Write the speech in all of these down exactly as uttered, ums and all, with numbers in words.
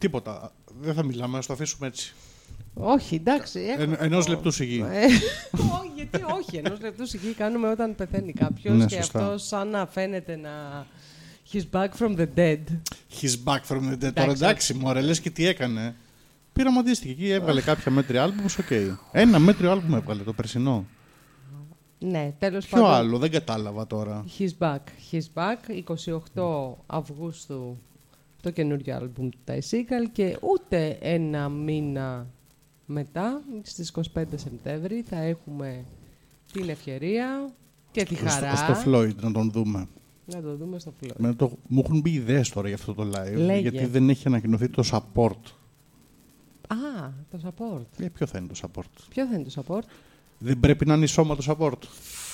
Τίποτα. Δεν θα μιλάμε, ας το αφήσουμε έτσι. Όχι, εντάξει. Εν, ενός λεπτού σιγή. Όχι, γιατί όχι. Ενός λεπτού σιγή κάνουμε όταν πεθαίνει κάποιος Ναι, και αυτό σαν να φαίνεται να... He's back from the dead. He's back from the dead. Τώρα εντάξει, μωρέ, λες και τι έκανε. Πειραματίστηκε εκεί, έβγαλε κάποια μέτρια άλμπουμς, οκ. Okay. Ένα μέτριο άλμπουμ έβγαλε, το περσινό. Ναι, τέλος πάντων. πάντων. Ποιο άλλο, δεν κατάλαβα τώρα. He's back. He's back. εικοστή όγδοη Αυγούστου το καινούριο άλμπουμ του Ty Segall και ούτε ένα μήνα μετά, στις είκοσι πέντε Σεπτέμβρη, θα έχουμε την ευκαιρία και τη χαρά. Στο, στο Floyd να τον δούμε. Να το δούμε στο Floyd. Με το, μου έχουν μπει ιδέες τώρα για αυτό το live. Λέγε. Γιατί δεν έχει ανακοινωθεί το support. Α, το support. Ε, ποιο θα είναι το support. Ποιο θα είναι το support. Δεν πρέπει να είναι σώμα το support.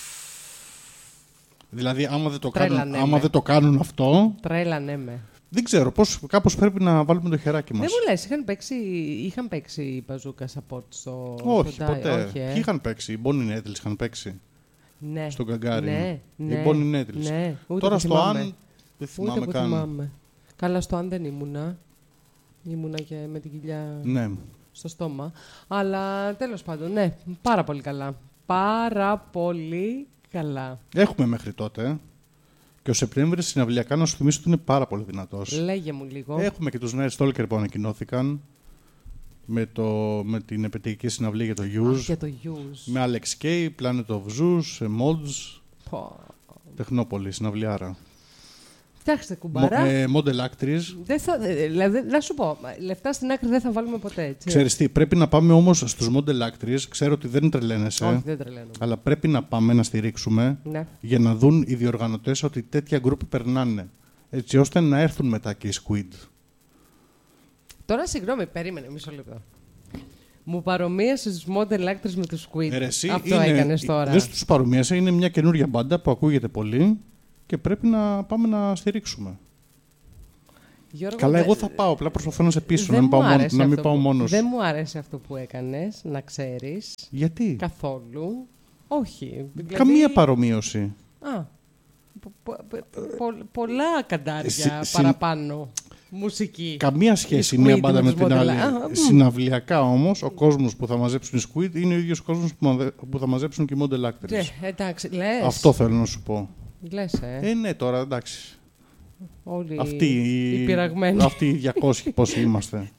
Δηλαδή, άμα δεν το, κάνουν, άμα δεν το κάνουν αυτό... Τρέλανέ με. Δεν ξέρω, πώς, κάπως πρέπει να βάλουμε το χεράκι μας. Δεν μου λες, είχαν παίξει, είχαν παίξει η Μπαζούκα support στο... Όχι, στο ποτέ. Όχι, ε. Ποιοι είχαν παίξει, οι Bonnie Nettles είχαν παίξει. Ναι. Στον Γκαγκάρι. Ναι, ναι, οι Bonnie Nettles. Ναι, τώρα στο Αν δεν θυμάμαι ούτε καν. Θυμάμαι. Καλά, στο Αν δεν ήμουνα. Ήμουνα και με την κοιλιά ναι. στο στόμα. Αλλά τέλος πάντων, ναι, πάρα πολύ καλά. Πάρα πολύ καλά. Έχουμε μέχρι τότε. Και ο Σεπτέμβρης συναυλιακά, να σου θυμίσω ότι είναι πάρα πολύ δυνατός. Λέγε μου λίγο. Έχουμε και τους Night Stalker που ανακοινώθηκαν με, το, με την επαιτειακή συναυλία για το Use. Αχ, για το Use. Με Alex K, Planet of Zeus, Mods. Πω. Τεχνόπολη, συναυλιάρα. Φτιάξτε κουμπάρα. Μο, ε, model actress. Δεν θα, δηλαδή, να σου πω, λεφτά στην άκρη δεν θα βάλουμε ποτέ, έτσι. Ξέρεις τι, πρέπει να πάμε όμως στους model actress. Ξέρω ότι δεν τρελαίνεσαι. Όχι, δεν τρελαίνω. Αλλά πρέπει να πάμε να στηρίξουμε, ναι. για να δουν οι διοργανωτές ότι τέτοια γκρουπ περνάνε. Έτσι ώστε να έρθουν μετά και οι Squid. Τώρα συγγνώμη, περίμενε μισό λεπτό. Μου παρομοίασε τους model actors με τους Squid. Ε, εσύ, αυτό είναι, έκανες τώρα. Δεν τους παρομοίασε, είναι μια καινούργια μπάντα που ακούγεται πολύ και πρέπει να πάμε να στηρίξουμε. Γιώργο, καλά, δε... εγώ θα πάω, απλά προσπαθώ να σε πείσω, να μην πάω, μόνο, να μην πάω που... μόνος. Δεν μου άρεσε αυτό που έκανες, να ξέρεις. Γιατί? Καθόλου. Όχι. Δηλαδή... Καμία παρομοίωση. Α, πο, πο, πο, πολλά καντάρια Συ, παραπάνω. Μουσική. Καμία σχέση η μία μπάντα με την άλλη. Α, συναυλιακά όμως, ο κόσμος που θα μαζέψουν οι Squid είναι ο ίδιος ο κόσμος που θα μαζέψουν και οι model actors. Ε, εντάξει, λες. Αυτό θέλω να σου πω. Λες, ε. Ε, ναι, τώρα εντάξει. Όλοι αυτοί οι πειραγμένοι. Αυτοί οι διακόσιοι πόσοι είμαστε.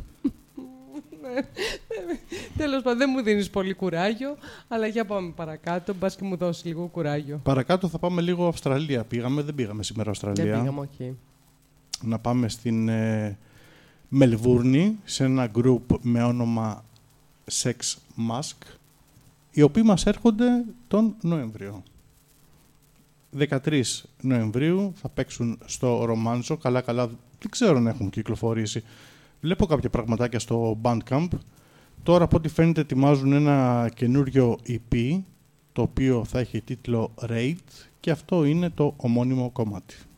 Τέλος πάντων, δεν μου δίνεις πολύ κουράγιο, αλλά για πάμε παρακάτω, μπας και μου δώσεις λίγο κουράγιο. Παρακάτω θα πάμε λίγο Αυστραλία. Πήγαμε, δεν πήγαμε σήμερα Αυστραλία. Δεν πήγαμε, όχι. Να πάμε στην ε, Μελβούρνη, σε ένα group με όνομα Sex Mask, οι οποίοι μας έρχονται τον Νοέμβριο. δεκατρείς Νοεμβρίου θα παίξουν στο Ρομάντσο. Καλά, καλά, δεν ξέρω αν έχουν κυκλοφορήσει. Βλέπω κάποια πραγματάκια στο Bandcamp. Τώρα, από ό,τι φαίνεται, ετοιμάζουν ένα καινούριο ι πι, το οποίο θα έχει τίτλο Raid, και αυτό είναι το ομώνυμο κομμάτι.